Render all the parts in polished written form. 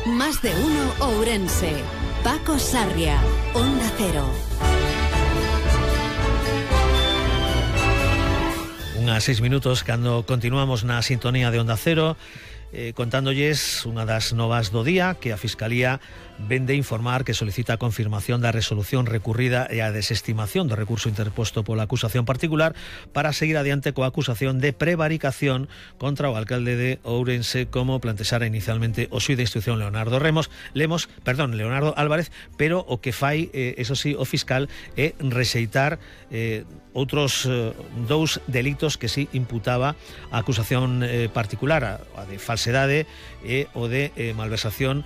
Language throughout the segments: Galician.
Más de uno Ourense. Paco Sarria, Onda Cero. Unhas 6 minutos cando continuamos na sintonía de Onda Cero, contándolles unha das novas do día, que a Fiscalía vende informar que solicita a confirmación da resolución recurrida e a desestimación do recurso interposto pola acusación particular para seguir adiante coa acusación de prevaricación contra o alcalde de Ourense, como plantexara inicialmente o xuíz de instrucción Leonardo Álvarez, pero o que fai, eso sí, o fiscal é rexeitar outros dous delitos que sí imputaba a acusación particular, a de falsedade e o de malversación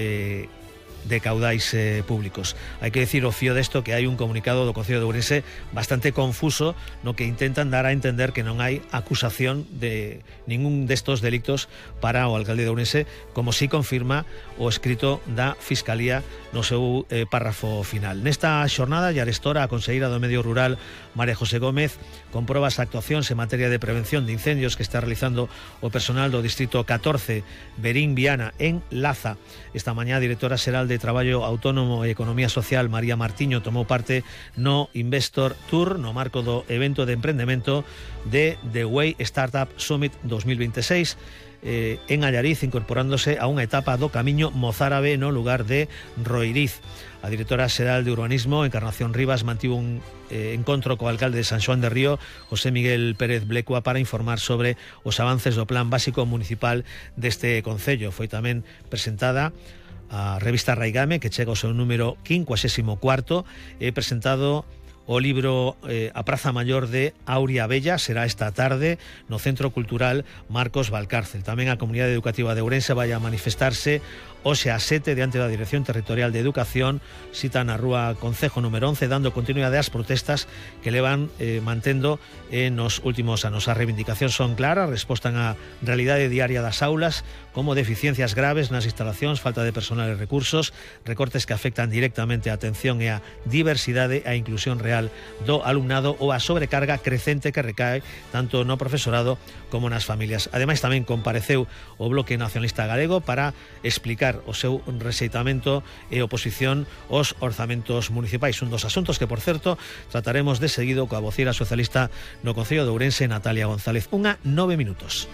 de caudais públicos. Hai que decir ao fío desto que hai un comunicado do Concello de Ourense bastante confuso, no que intentan dar a entender que non hai acusación de ningún destos delictos para o alcalde de Ourense, como si confirma o escrito da Fiscalía no seu párrafo final. Nesta xornada, Arestora, a conselleira do Medio Rural, María José Gómez, comproba as actuacións en materia de prevención de incendios que está realizando o personal do Distrito 14 Berín Viana en Laza. Esta mañá, a directora xeral de Traballo Autónomo e Economía Social, María Martiño, tomou parte no Investor Tour no marco do evento de emprendemento de The Way Startup Summit 2026 en Allariz, incorporándose a unha etapa do camiño mozárabe no lugar de Roiriz. A directora xeral de Urbanismo, Encarnación Rivas, mantivo un encontro co alcalde de San Xoán de Río, José Miguel Pérez Blecua, para informar sobre os avances do Plan Básico Municipal deste concello. Foi tamén presentada a revista Raigame, que chega ao seu número 54, presentado o libro A Praza Maior de Auria Bella, será esta tarde no Centro Cultural Marcos Valcárcel. Tamén a Comunidade Educativa de Ourense vai a manifestarse hoxe a 7 diante da Dirección Territorial de Educación, cita na Rúa Concejo número 11, dando continuidade ás protestas que levan mantendo nos últimos anos. As reivindicacións son claras, respostan á realidade diaria das aulas, como deficiencias graves nas instalacións, falta de personal e recursos, recortes que afectan directamente a atención e a diversidade e a inclusión real do alumnado, ou a sobrecarga crecente que recae tanto no profesorado como nas familias. Ademais, tamén compareceu o Bloque Nacionalista Galego para explicar o seu rexeitamento e oposición aos orzamentos municipais, un dos asuntos que, por certo, trataremos de seguido coa voceira socialista no Concello de Ourense, Natalia González. 9 minutos.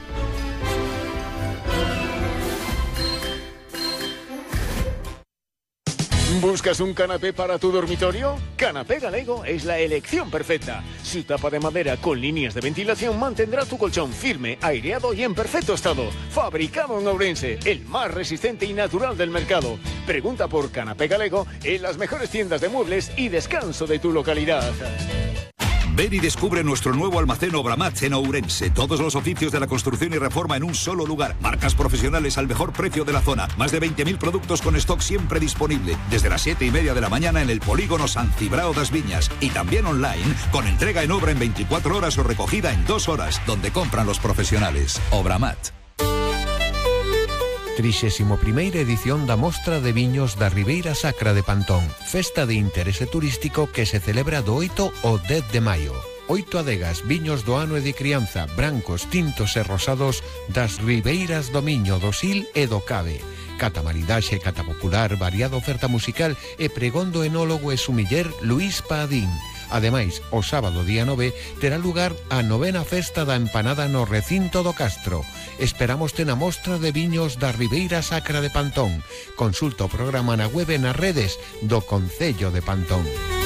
¿Buscas un canapé para tu dormitorio? Canapé Galego es la elección perfecta. Su tapa de madera con líneas de ventilación mantendrá tu colchón firme, aireado y en perfecto estado. Fabricado en Ourense, el más resistente y natural del mercado. Pregunta por Canapé Galego en las mejores tiendas de muebles y descanso de tu localidad. Ven y descubre nuestro nuevo almacén Obramat en Ourense. Todos los oficios de la construcción y reforma en un solo lugar. Marcas profesionales al mejor precio de la zona. Más de 20.000 productos con stock siempre disponible. Desde las 7:30 de la mañana en el polígono San Cibrao das Viñas. Y también online, con entrega en obra en 24 horas o recogida en 2 horas, donde compran los profesionales. Obramat. 31ª edición da Mostra de Viños da Ribeira Sacra de Pantón, festa de interese turístico que se celebra do 8 ao 10 de maio. 8 adegas, viños do ano e de crianza, brancos, tintos e rosados das ribeiras do Miño, do Sil e do Cabe. Cata maridaxe, cata popular, variada oferta musical e pregón do enólogo e sumiller Luís Padín. Ademais, o sábado día 9 terá lugar a 9ª festa da empanada no recinto do Castro. Esperámoste na Mostra de Viños da Ribeira Sacra de Pantón. Consulta o programa na web e nas redes do Concello de Pantón.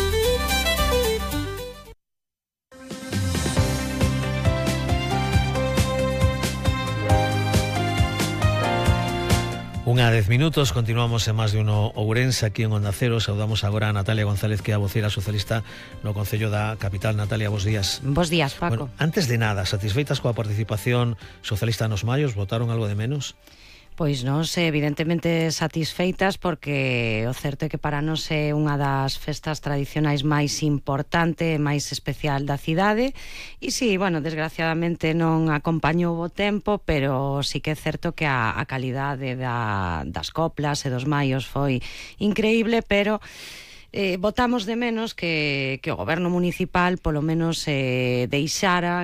Unha 10 minutos, continuamos en Más de uno Ourense, aquí en Onda Cero. Saudamos agora a Natalia González, que é a voceira socialista no Concello da capital. Natalia, bos días. Bos días, Paco. Bueno, antes de nada, satisfeitas coa participación socialista nos Mallos? Votaron algo de menos? Pois nós evidentemente satisfeitas, porque o certo é que para nós é unha das festas tradicionais máis importante e máis especial da cidade. E si, bueno, desgraciadamente non acompañou o tempo, pero sí que é certo que a calidade das coplas e dos maios foi increíble, pero votamos de menos que o goberno municipal polo menos deixara